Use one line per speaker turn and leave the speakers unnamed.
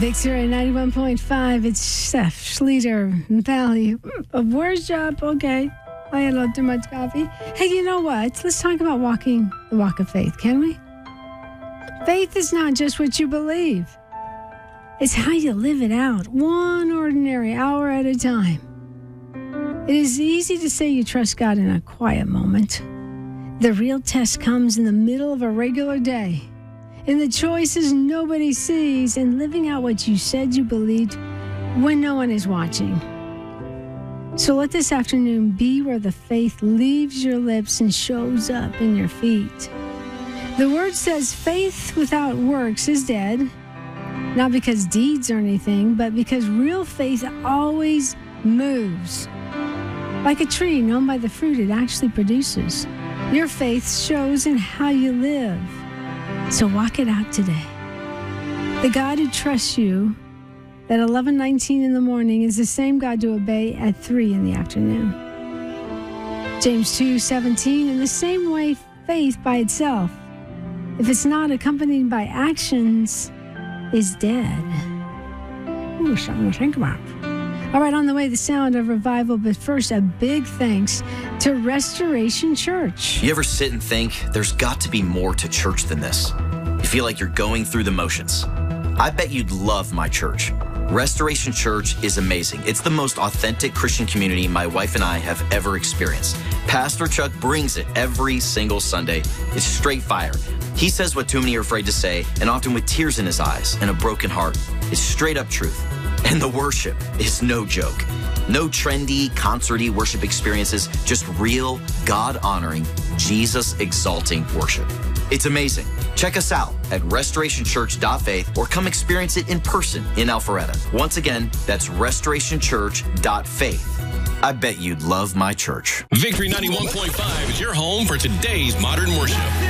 Victory 91.5. It's Steph Schleter, Valley of Worship. Okay. I had a little too much coffee. Hey, you know what? Let's talk about walking the walk of faith, can we? Faith is not just what you believe. It's how you live it out, one ordinary hour at a time. It is easy to say you trust God in a quiet moment. The real test comes in the middle of a regular day, in the choices nobody sees, and living out what you said you believed when no one is watching. So let this afternoon be where the faith leaves your lips and shows up in your feet. The word says faith without works is dead, not because deeds or anything, but because real faith always moves. Like a tree known by the fruit it actually produces. Your faith shows in how you live. So walk it out today. The God who trusts you at 11:19 in the morning is the same God to obey at 3 in the afternoon. James 2:17, in the same way, faith by itself, if it's not accompanied by actions, is dead. Ooh, something to think about. All right, on the way, the sound of revival, but first, a big thanks to Restoration Church.
You ever sit and think, there's got to be more to church than this? You feel like you're going through the motions. I bet you'd love my church. Restoration Church is amazing. It's the most authentic Christian community my wife and I have ever experienced. Pastor Chuck brings it every single Sunday. It's straight fire. He says what too many are afraid to say, and often with tears in his eyes and a broken heart. It's straight up truth. And the worship is no joke. No trendy, concerty worship experiences, just real, God-honoring, Jesus-exalting worship. It's amazing. Check us out at restorationchurch.faith or come experience it in person in Alpharetta. Once again, that's restorationchurch.faith. I bet you'd love my church.
Victory 91.5 is your home for today's modern worship.